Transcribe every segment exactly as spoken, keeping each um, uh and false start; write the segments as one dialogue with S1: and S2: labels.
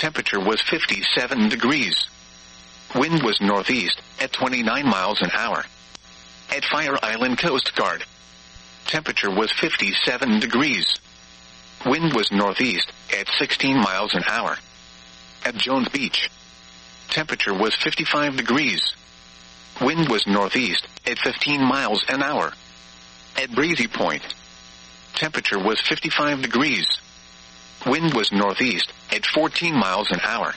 S1: Temperature was fifty-seven degrees. Wind was northeast, at twenty-nine miles an hour. At Fire Island Coast Guard, temperature was fifty-seven degrees. Wind was northeast, at sixteen miles an hour. At Jones Beach, temperature was fifty-five degrees. Wind was northeast, at fifteen miles an hour. At Breezy Point, temperature was fifty-five degrees. Wind was northeast, at fourteen miles an hour.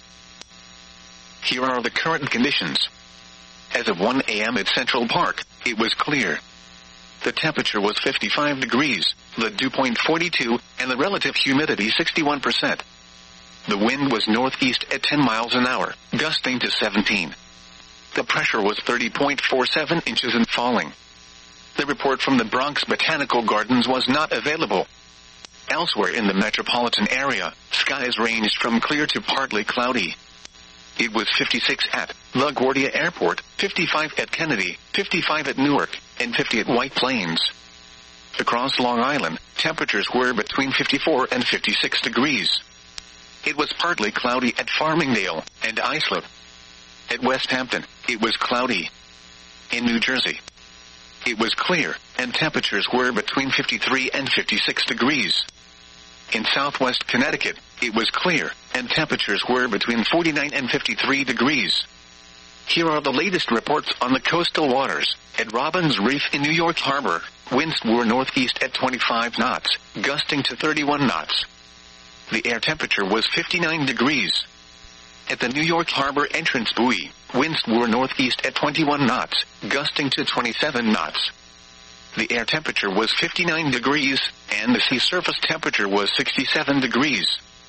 S1: Here are the current conditions. As of one a m at Central Park, it was clear. The temperature was fifty-five degrees, the dew point forty-two, and the relative humidity sixty-one percent. The wind was northeast at ten miles an hour, gusting to seventeen. The pressure was thirty point four seven inches and falling. The report from the Bronx Botanical Gardens was not available. Elsewhere in the metropolitan area, skies ranged from clear to partly cloudy. It was fifty-six at LaGuardia Airport, fifty-five at Kennedy, fifty-five at Newark, and fifty at White Plains. Across Long Island, temperatures were between fifty-four and fifty-six degrees. It was partly cloudy at Farmingdale and Islip. At West Hampton, it was cloudy. In New Jersey, it was clear, and temperatures were between fifty-three and fifty-six degrees. In southwest Connecticut, it was clear, and temperatures were between forty-nine and fifty-three degrees. Here are the latest reports on the coastal waters. At Robbins Reef in New York Harbor, winds were northeast at twenty-five knots, gusting to thirty-one knots. The air temperature was fifty-nine degrees. At the New York Harbor entrance buoy, winds were northeast at twenty-one knots, gusting to twenty-seven knots. The air temperature was fifty-nine degrees, and the sea surface temperature was sixty-seven degrees.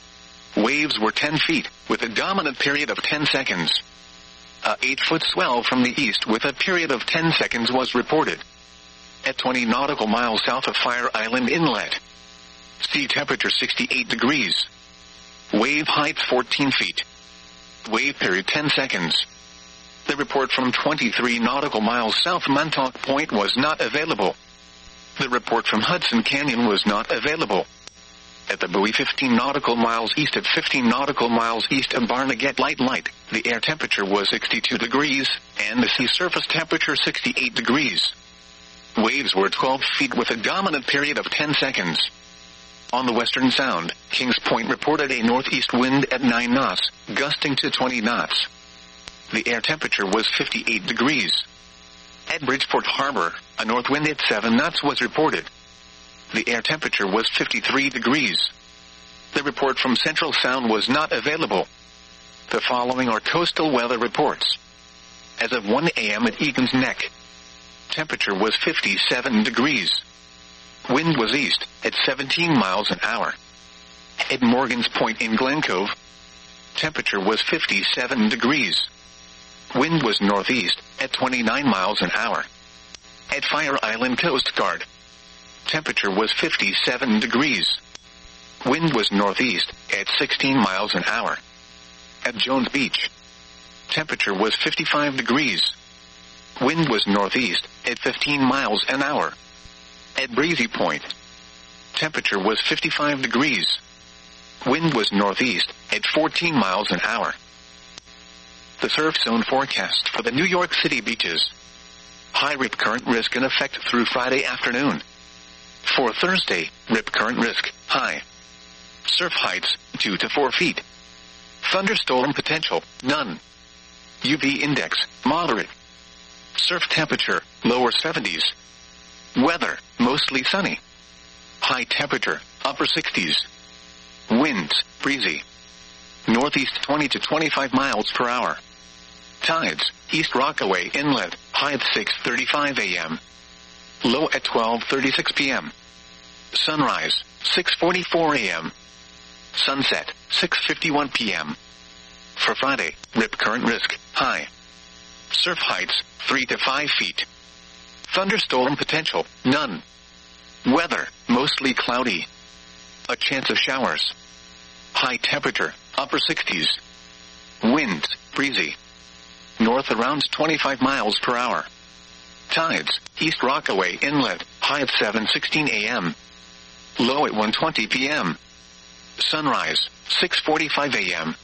S1: Waves were ten feet, with a dominant period of ten seconds. A eight-foot swell from the east with a period of ten seconds was reported. At twenty nautical miles south of Fire Island Inlet, sea temperature sixty-eight degrees. Wave height fourteen feet. Wave period ten seconds. The report from twenty-three nautical miles south Montauk Point was not available. The report from Hudson Canyon was not available. At the buoy fifteen nautical miles east of fifteen nautical miles east of Barnegat Light Light, the air temperature was sixty-two degrees, and the sea surface temperature sixty-eight degrees. Waves were twelve feet with a dominant period of ten seconds. On the Western Sound, Kings Point reported a northeast wind at nine knots, gusting to twenty knots. The air temperature was fifty-eight degrees. At Bridgeport Harbor, a north wind at seven knots was reported. The air temperature was fifty-three degrees. The report from Central Sound was not available. The following are coastal weather reports. As of one a m at Egan's Neck, temperature was fifty-seven degrees. Wind was east, at seventeen miles an hour. At Morgan's Point in Glen Cove, temperature was fifty-seven degrees. Wind was northeast, at twenty-nine miles an hour. At Fire Island Coast Guard, temperature was fifty-seven degrees. Wind was northeast, at sixteen miles an hour. At Jones Beach, temperature was fifty-five degrees. Wind was northeast, at fifteen miles an hour. At Breezy Point, temperature was fifty-five degrees. Wind was northeast, at fourteen miles an hour. The surf zone forecast for the New York City beaches. High rip current risk in effect through Friday afternoon. For Thursday, rip current risk, high. Surf heights, two to four feet. Thunderstorm potential, none. U V index, moderate. Surf temperature, lower seventies. Weather, mostly sunny. High temperature, upper sixties. Winds, breezy. Northeast twenty to twenty-five miles per hour. Tides, East Rockaway Inlet, high at six thirty-five a m Low at twelve thirty-six p m Sunrise, six forty-four a m Sunset, six fifty-one p m For Friday, rip current risk, high. Surf heights, three to five feet. Thunderstorm potential, none. Weather, mostly cloudy. A chance of showers. High temperature, upper sixties. Winds, breezy. North around twenty-five miles per hour. Tides, East Rockaway Inlet, high at seven sixteen a m Low at one twenty p m Sunrise, six forty-five a m